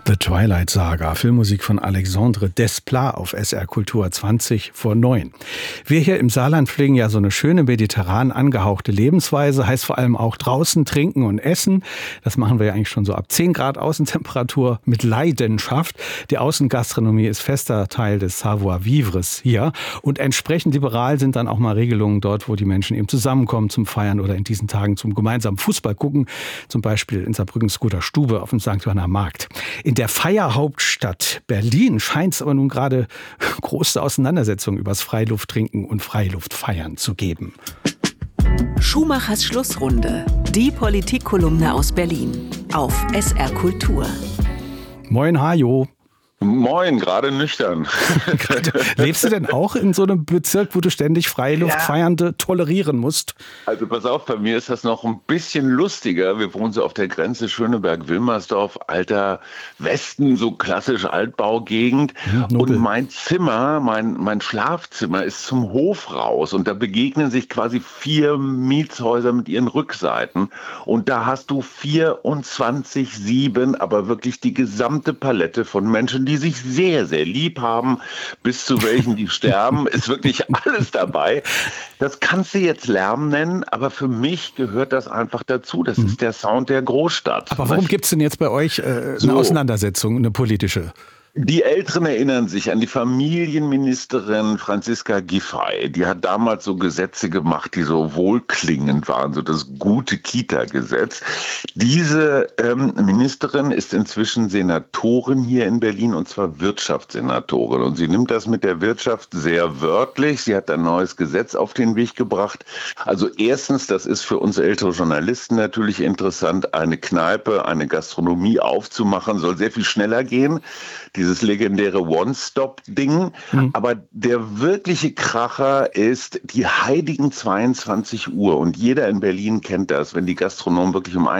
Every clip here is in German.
The Twilight Saga, Filmmusik von Alexandre Desplat auf SR Kultur 20 vor 9. Wir hier im Saarland pflegen ja so eine schöne mediterran angehauchte Lebensweise, heißt vor allem auch draußen trinken und essen. Das machen wir ja eigentlich schon so ab 10 Grad Außentemperatur mit Leidenschaft. Die Außengastronomie ist fester Teil des Savoir-vivres hier und entsprechend liberal sind dann auch mal Regelungen dort, wo die Menschen eben zusammenkommen zum Feiern oder in diesen Tagen zum gemeinsamen Fußball gucken, zum Beispiel in Saarbrückens Guter Stube auf dem St. Johanner Markt. In der Feierhauptstadt Berlin scheint es aber nun gerade große Auseinandersetzungen übers Freilufttrinken und Freiluftfeiern zu geben. Schumachers Schlussrunde. Die Politikkolumne aus Berlin. Auf SR Kultur. Moin Hajo. Moin, gerade nüchtern. Lebst du denn auch in so einem Bezirk, wo du ständig Freiluftfeiernde tolerieren musst? Also pass auf, bei mir ist das noch ein bisschen lustiger. Wir wohnen so auf der Grenze Schöneberg-Wilmersdorf, alter Westen, so klassisch Altbaugegend. Und mein Zimmer, mein Schlafzimmer ist zum Hof raus. Und da begegnen sich quasi 4 Mietshäuser mit ihren Rückseiten. Und da hast du 24/7, aber wirklich die gesamte Palette von Menschen, die sich sehr, sehr lieb haben, bis zu welchen, die sterben, ist wirklich alles dabei. Das kannst du jetzt Lärm nennen, aber für mich gehört das einfach dazu. Das ist der Sound der Großstadt. Aber warum gibt es denn jetzt bei euch eine Auseinandersetzung, eine politische? Die Älteren erinnern sich an die Familienministerin Franziska Giffey. Die hat damals so Gesetze gemacht, die so wohlklingend waren, so das gute Kita-Gesetz. Diese Ministerin ist inzwischen Senatorin hier in Berlin, und zwar Wirtschaftssenatorin. Und sie nimmt das mit der Wirtschaft sehr wörtlich. Sie hat ein neues Gesetz auf den Weg gebracht. Also erstens, das ist für uns ältere Journalisten natürlich interessant, eine Kneipe, eine Gastronomie aufzumachen, soll sehr viel schneller gehen. Dieses legendäre One-Stop-Ding. Aber der wirkliche Kracher ist die heiligen 22 Uhr. Und jeder in Berlin kennt das, wenn die Gastronomen wirklich um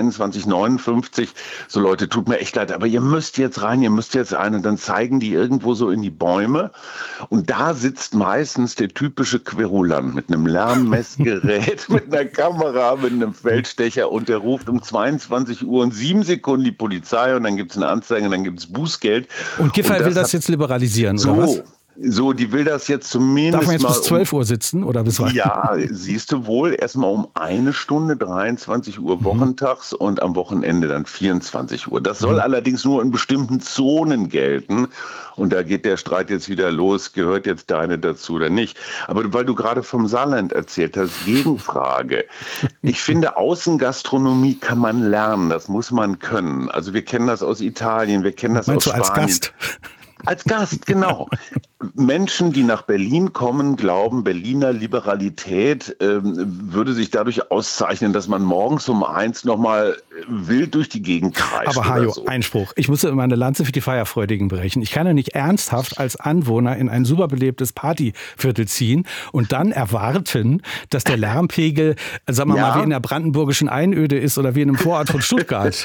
21:59 so Leute, tut mir echt leid, aber ihr müsst jetzt rein, ihr müsst jetzt rein. Und dann zeigen die irgendwo so in die Bäume. Und da sitzt meistens der typische Querulant mit einem Lärmmessgerät, mit einer Kamera, mit einem Feldstecher. Und der ruft um 22 Uhr und 7 Sekunden die Polizei. Und dann gibt es eine Anzeige und dann gibt es Bußgeld. Und Giffey will das jetzt liberalisieren, oder was? So, die will das jetzt zumindest Darf man jetzt mal bis 12 Uhr sitzen oder bis wann? Ja, siehst du wohl, erstmal um 1 Stunde, 23 Uhr wochentags und am Wochenende dann 24 Uhr. Das soll allerdings nur in bestimmten Zonen gelten. Und da geht der Streit jetzt wieder los, gehört jetzt deine dazu oder nicht. Aber weil du gerade vom Saarland erzählt hast, Gegenfrage. Ich finde, Außengastronomie kann man lernen, das muss man können. Also wir kennen das aus Italien, wir kennen das aus Spanien. Meinst du als Gast? Als Gast, genau. Menschen, die nach Berlin kommen, glauben, Berliner Liberalität würde sich dadurch auszeichnen, dass man morgens um 1 nochmal wild durch die Gegend kreist. Aber Hajo, so. Einspruch. Ich muss immer eine Lanze für die Feierfreudigen brechen. Ich kann ja nicht ernsthaft als Anwohner in ein super belebtes Partyviertel ziehen und dann erwarten, dass der Lärmpegel, sagen wir mal, wie in der brandenburgischen Einöde ist oder wie in einem Vorort von Stuttgart.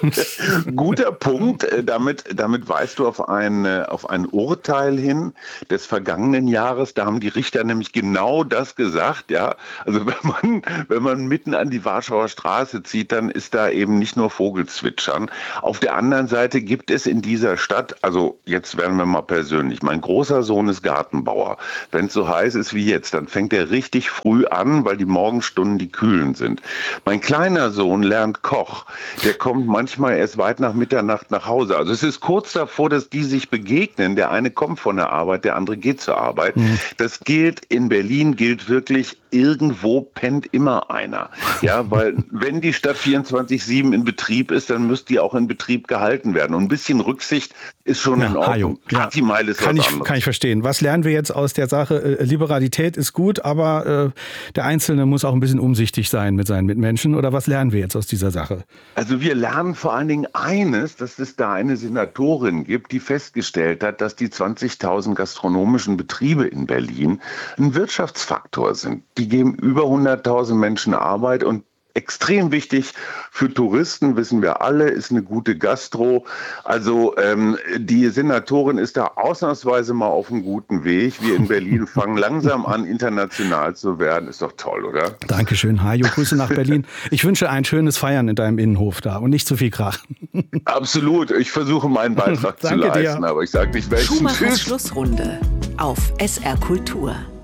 Guter Punkt. Damit weist du auf ein Urteil hin des vergangenen Jahres. Da haben die Richter nämlich genau das gesagt. Ja, also wenn man mitten an die Warschauer Straße zieht, dann ist da eben nicht nur Vogelzwitschern. Auf der anderen Seite gibt es in dieser Stadt, also jetzt werden wir mal persönlich, mein großer Sohn ist Gartenbauer. Wenn es so heiß ist wie jetzt, dann fängt er richtig früh an, weil die Morgenstunden die kühlen sind. Mein kleiner Sohn lernt Koch. Der kommt manchmal erst weit nach Mitternacht nach Hause. Also es ist kurz davor, dass die sich begegnen. Der eine kommt von der Arbeit, der andere geht zur Arbeit. Das gilt in Berlin, gilt wirklich, irgendwo pennt immer einer. Ja, weil wenn die Stadt 24/7 in Betrieb ist, dann müsste die auch in Betrieb gehalten werden. Und ein bisschen Rücksicht ist schon in Ordnung. Partymeile ist was anderes. Kann ich verstehen. Was lernen wir jetzt aus der Sache? Liberalität ist gut, aber der Einzelne muss auch ein bisschen umsichtig sein mit seinen Mitmenschen. Oder was lernen wir jetzt aus dieser Sache? Also wir lernen vor allen Dingen eines, dass es da eine Senatorin gibt, die festgestellt hat, dass die 20.000 gastronomischen Betriebe in Berlin ein Wirtschaftsfaktor sind. Die geben über 100.000 Menschen Arbeit und extrem wichtig für Touristen, wissen wir alle, ist eine gute Gastro. Also die Senatorin ist da ausnahmsweise mal auf einem guten Weg. Wir in Berlin fangen langsam an, international zu werden. Ist doch toll, oder? Dankeschön, Hajo. Grüße nach Berlin. Ich wünsche ein schönes Feiern in deinem Innenhof da und nicht zu viel Krach. Absolut. Ich versuche meinen Beitrag zu leisten, aber ich sage nicht welchen. Schumachers Schlussrunde auf SR Kultur.